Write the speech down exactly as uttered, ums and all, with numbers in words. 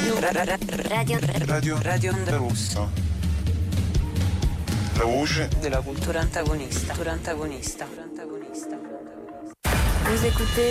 Radio Radio Radio Onda Rossa. La voce della cultura antagonista. Cultura antagonista. Vous écoutez